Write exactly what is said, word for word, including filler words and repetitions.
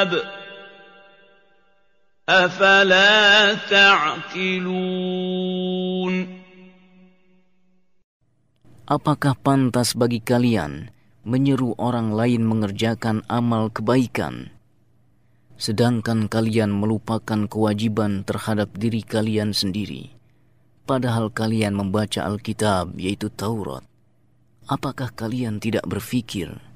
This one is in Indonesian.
أَفَلَا تَعْقِلُونَ Apakah pantas bagi kalian menyeru orang lain mengerjakan amal kebaikan, sedangkan kalian melupakan kewajiban terhadap diri kalian sendiri, padahal kalian membaca Alkitab yaitu Taurat? Apakah kalian tidak berfikir